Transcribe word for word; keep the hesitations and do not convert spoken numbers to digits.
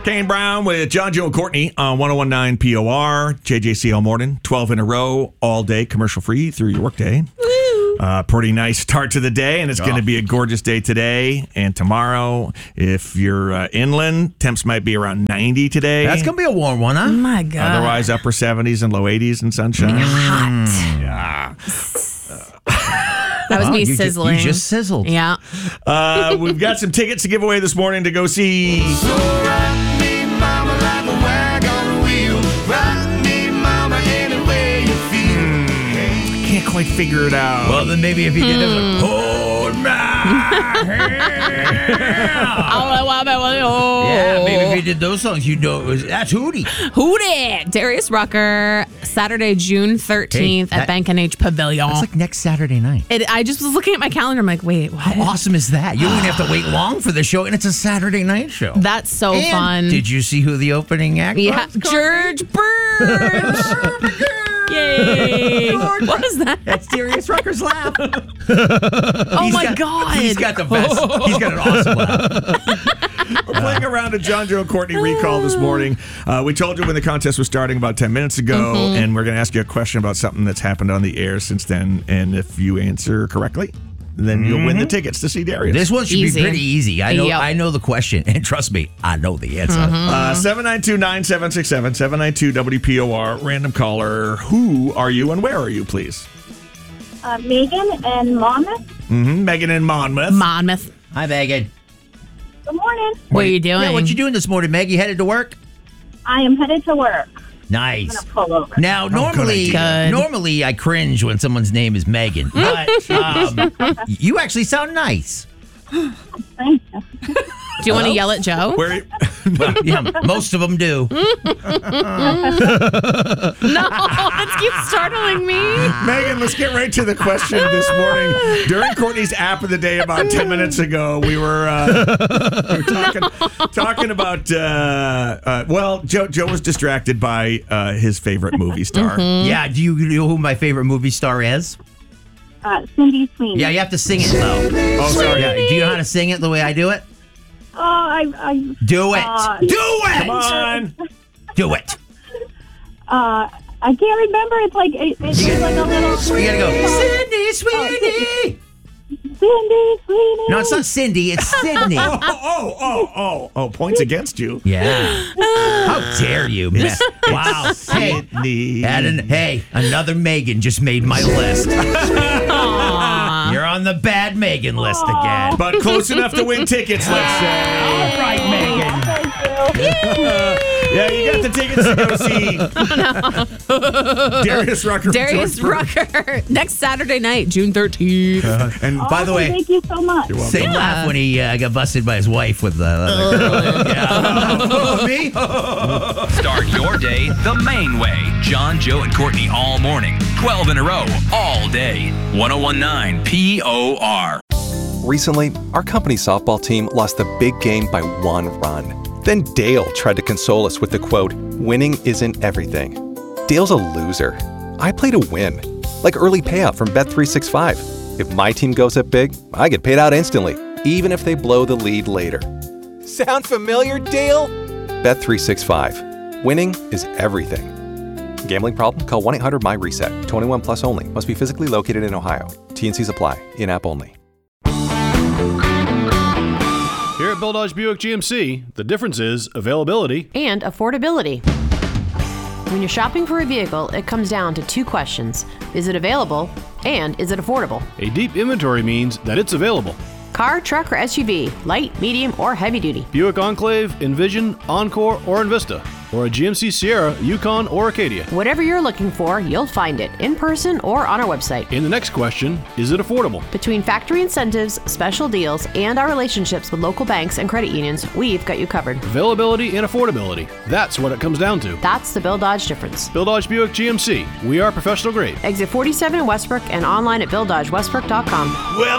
Kane Brown with John, Joe, and Courtney on one oh one point nine P O R. J J C all morning, twelve in a row, all day, commercial free through your workday. Woo! Uh, pretty nice start to the day, and it's oh. going to be a gorgeous day today and tomorrow. If you're uh, inland, temps might be around ninety today. That's going to be a warm one, huh? Oh, my God. Otherwise, upper seventies and low eighties and sunshine. Mm. Hot. Yeah. That was oh, me you sizzling. Just, you just sizzled. Yeah. Uh, we've got some tickets to give away this morning to go see... So rock me, mama, like a wagon wheel. Rock me, mama, any way you feel. I can't quite figure it out. Well, then maybe if you did it, hold my hand. Yeah, maybe if you did those songs, you'd know it was, that's Hootie. Hootie! Darius Rucker, Saturday, June thirteenth Hey, that- at Bank and H Pavilion. That's like next Saturday night. It, I just was looking at my calendar. I'm like, wait, what? How awesome is that? You don't even have to wait long for the show, and it's a Saturday night show. That's so And fun. Did you see who the opening act Yeah, was? George Burge. Yay! What is that? That's Darius Rucker's laugh. Oh He's my got- God! He's got the best. He's got an awesome laugh. We're playing around a John, Joe, and Courtney recall this morning. Uh, we told you when the contest was starting about ten minutes ago, Mm-hmm. and we're going to ask you a question about something that's happened on the air since then. And if you answer correctly, then you'll win the tickets to see Darius. This one should Easy. be pretty easy. I know. Yep. I know the question, and trust me, I know the answer. Uh, seven nine two, nine seven six seven, seven nine two W P O R, random caller. Who are you and where are you, please? Uh, Megan and Monmouth. Mm-hmm. Megan in Monmouth. Monmouth. Hi, Megan. Good morning. What are you doing? Yeah, what you doing this morning, Meg? You headed to work? I am headed to work. I'm Nice. going to pull over. Now, normally, idea. Good. normally I cringe when someone's name is Megan, but um, you actually sound nice. Thank you. Do you want to yell at Joe? Where? Well, yeah, most of them do. No, let's keep startling me. Megan, let's get right to the question this morning. During Courtney's app of the day about ten minutes ago, we were, uh, we were talking, talking about, uh, uh, well, Joe, Joe was distracted by uh, his favorite movie star. Mm-hmm. Yeah, do you know who my favorite movie star is? Uh, Cindy Sweeney. Yeah, you have to sing it, though. Oh, sorry. Yeah, do you know how to sing it the way I do it? Oh, I, I, Do it. Uh, do it. Come on. Do it. uh, I can't remember. It's like, it, it's You like a little. You gotta go, Sydney Sweeney. Cindy Sweeney. No, it's not Cindy, it's Sydney. Oh, oh, oh, oh, oh, points against you. Yeah. How dare you, man. Wow. Hey, Sydney. add an, hey, another Megan just made my list. Aw. You're on the bad Megan list again. But close enough to win tickets, let's say. All right, Megan. Thank you. Uh, yeah, you got the tickets to go see Darius Rucker. Darius George Burke. Rucker. Next Saturday night, June thirteenth. And By the Awesome. way, Thank you so much. same Yeah. laugh when he uh, got busted by his wife with the other girl. Yeah. Me? Start your day the main way. John, Joe, and Courtney all morning. twelve in a row, all day. one oh one point nine P O R. Recently, our company softball team lost the big game by one run. Then Dale tried to console us with the quote, "Winning isn't everything." Dale's a loser. I play to win. Like early payout from Bet three sixty-five. If my team goes up big, I get paid out instantly, even if they blow the lead later. Sound familiar, Dale? Bet three sixty-five. Winning is everything. Gambling problem? Call one eight hundred M Y reset. twenty-one plus only. Must be physically located in Ohio. T and Cs apply. In-app only. Here at Bill Dodge Buick G M C, the difference is availability. And affordability. When you're shopping for a vehicle, it comes down to two questions. Is it available? And is it affordable? A deep inventory means that it's available. Car, truck, or S U V, light, medium, or heavy duty. Buick Enclave, Envision, Encore, or Envista. Or a G M C Sierra, Yukon, or Acadia. Whatever you're looking for, you'll find it in person or on our website. And the next question, is it affordable? Between factory incentives, special deals, and our relationships with local banks and credit unions, we've got you covered. Availability and affordability. That's what it comes down to. That's the Bill Dodge difference. Bill Dodge Buick G M C. We are professional grade. Exit forty-seven in Westbrook and online at bill dodge westbrook dot com. Well,